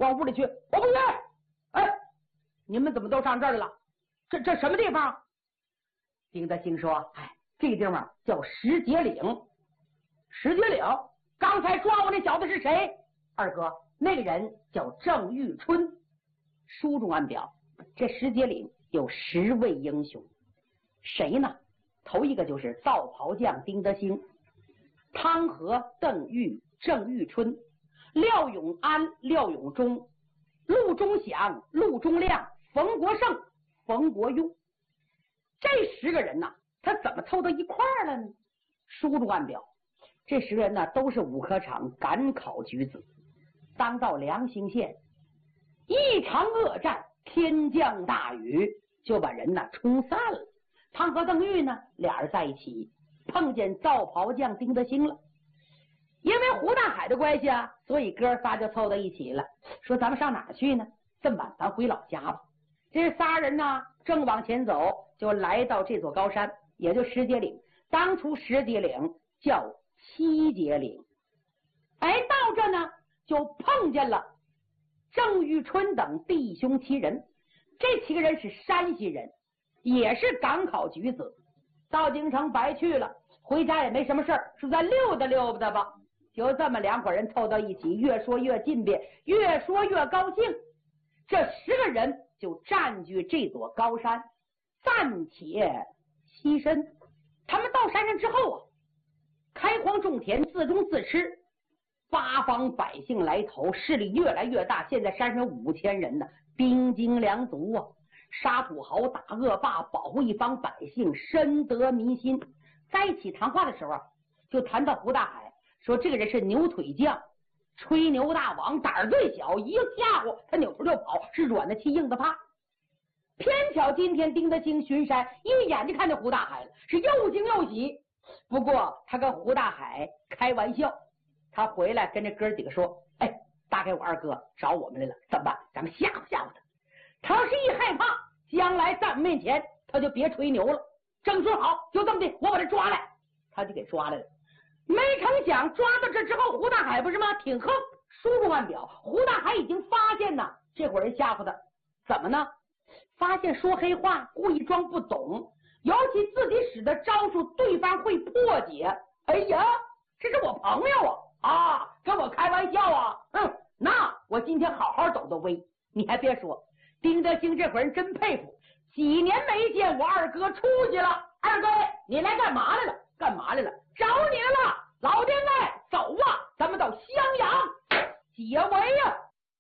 往屋里去。我不去。哎，你们怎么都上这儿来了？这什么地方？丁德兴说：“哎，这个地方叫石碣岭。石碣岭，刚才抓我那小子是谁？二哥，那个人叫郑玉春。书中暗表，这石碣岭有10位英雄，谁呢？头一个就是造袍匠丁德兴，汤和、邓玉、郑玉春、廖永安、廖永忠、陆中祥、陆中亮、冯国胜、冯国用。这10个人呢，他怎么凑到一块儿了呢？书中暗表，这10人呢都是五科场赶考举子。当到梁兴县，一场恶战，天降大雨，就把人呢冲散了。汤和邓玉呢，俩人在一起，碰见造袍匠丁德兴了。因为胡大海的关系啊，所以哥仨就凑到一起了，说咱们上哪儿去呢？这么晚咱回老家吧。这仨人呢正往前走，就来到这座高山，也就石碣岭。当初石碣岭叫七碣岭。哎，到这呢就碰见了郑玉春等弟兄7人。这7个人是山西人，也是赶考举子。到京城白去了，回家也没什么事儿，说咱溜达溜达吧。就这么2伙人凑到一起，越说越近别，越说越高兴。这10个人就占据这座高山，暂且栖身。他们到山上之后啊，开荒种田，自种自吃。8方百姓来投，势力越来越大。现在山上5000人呢，兵精粮足啊，杀土豪，打恶霸，保护一方百姓，深得民心。在一起谈话的时候啊，就谈到胡大海，说这个人是牛腿将，吹牛大王，胆儿最小，一吓唬他扭头就跑，是软的气硬的怕。偏巧今天丁德兴巡山，一眼就看见胡大海了，是又惊又喜。不过他跟胡大海开玩笑，他回来跟这哥几个说：“哎，大概我二哥找我们来了，怎么办？咱们吓唬吓唬他。他要是一害怕，将来在我们面前他就别吹牛了。正说好，就这么的，我把他抓来。”他就给抓来了。没成想抓到这之后，胡大海不是吗？挺横。书中暗表，胡大海已经发现呢，这伙人吓唬他，怎么呢？发现说黑话，故意装不懂，尤其自己使的招数，对方会破解。哎呀，这是我朋友啊，跟我开玩笑啊。那我今天好好抖抖威。你还别说，丁德兴这伙人真佩服，几年没见我二哥出去了。二哥，你来干嘛来了？干嘛来了？找你来了。老丁哎，走啊，咱们到襄阳解围呀。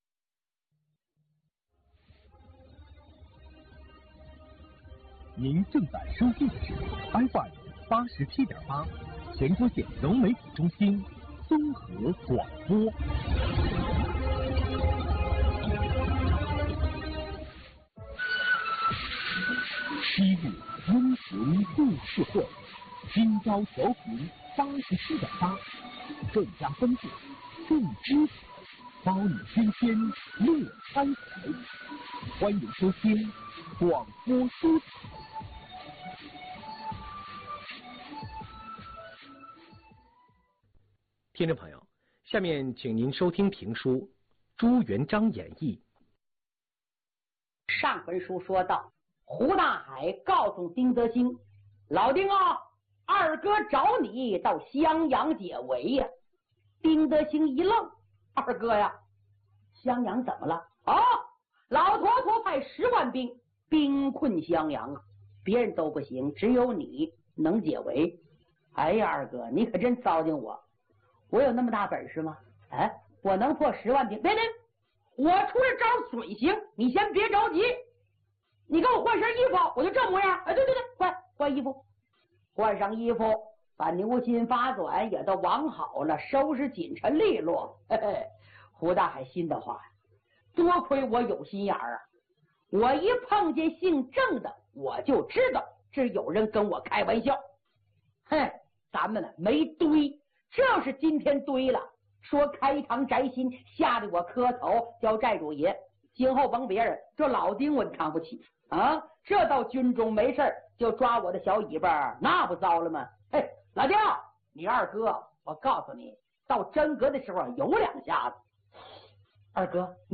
您正在收听的是 FM87.8 全国县融媒体中心综合广播。西部温情故事会，今朝调频87.8，更加丰富，更知识，包你新鲜乐开怀。欢迎收听广播书场。听众朋友，下面请您收听评书《朱元璋演义》。 上回书说到，胡大海告诉丁德兴：“老丁啊，二哥找你到襄阳解围呀。”丁德兴一愣：“二哥呀，襄阳怎么了？”“啊，老坨坨派10万兵兵困襄阳啊，别人都不行，只有你能解围。”“哎呀，二哥，你可真糟践我。我有那么大本事吗？哎，我能破10万兵？别，我出这招准行，你先别着急。你给我换身衣服，我就这模样。哎，对，换衣服，换上衣服，把牛筋发短也都网好了，收拾紧陈利落。嘿嘿，胡大海心的话，多亏我有心眼儿啊！我一碰见姓郑的，我就知道这有人跟我开玩笑。嘿，咱们呢没堆。这要是今天堆了，说开堂宅心，吓得我磕头叫寨主爷。今后甭别人，这老丁我扛不起啊！这到军中没事就抓我的小尾巴，那不糟了吗？嘿，老丁，你二哥，我告诉你，到真格的时候有2下子。二哥。